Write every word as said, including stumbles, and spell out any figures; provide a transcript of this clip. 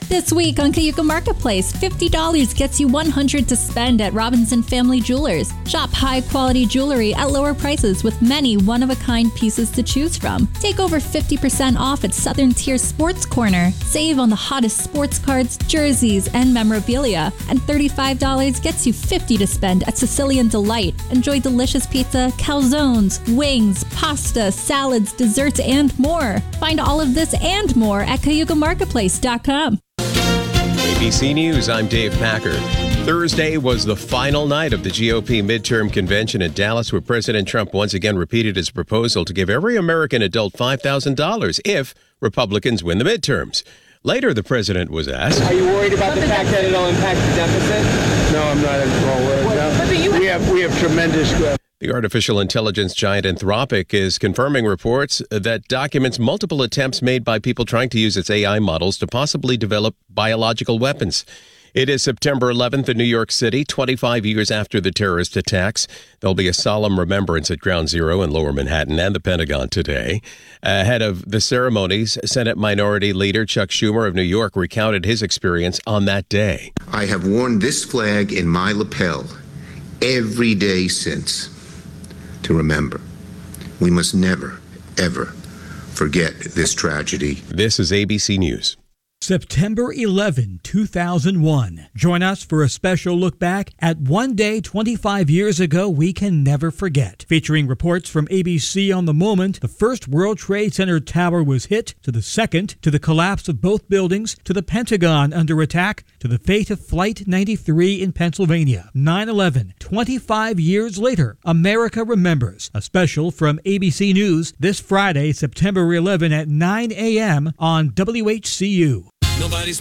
This week on Cayuga Marketplace, fifty dollars gets you one hundred dollars to spend at Robinson Family Jewelers. Shop high-quality jewelry at lower prices with many one-of-a-kind pieces to choose from. Take over fifty percent off at Southern Tier Sports Corner. Save on the hottest sports cards, jerseys, and memorabilia. And thirty-five dollars gets you fifty dollars to spend at Sicilian Delight. Enjoy delicious pizza, calzones, wings, pasta, salads, desserts, and more. Find all of this and more at cayuga marketplace dot com. A B C News, I'm Dave Packard. Thursday was the final night of the G O P midterm convention in Dallas, where President Trump once again repeated his proposal to give every American adult five thousand dollars if Republicans win the midterms. Later, the president was asked, "Are you worried about the fact that it'll impact the deficit?" No, I'm not at all worried. No. We have we have tremendous growth. The artificial intelligence giant Anthropic is confirming reports that documents multiple attempts made by people trying to use its A I models to possibly develop biological weapons. It is September eleventh in New York City, twenty-five years after the terrorist attacks. There'll be a solemn remembrance at Ground Zero in Lower Manhattan and the Pentagon today. Ahead of the ceremonies, Senate Minority Leader Chuck Schumer of New York recounted his experience on that day. I have worn this flag in my lapel every day since, to remember. We must never, ever forget this tragedy. This is A B C News. September eleventh, two thousand one. Join us for a special look back at one day twenty-five years ago we can never forget. Featuring reports from A B C on the moment the first World Trade Center tower was hit, to the second, to the collapse of both buildings, to the Pentagon under attack, to the fate of Flight ninety-three in Pennsylvania. nine eleven, twenty-five years later, America remembers. A special from A B C News this Friday, September eleventh at nine a.m. on W H C U. Nobody's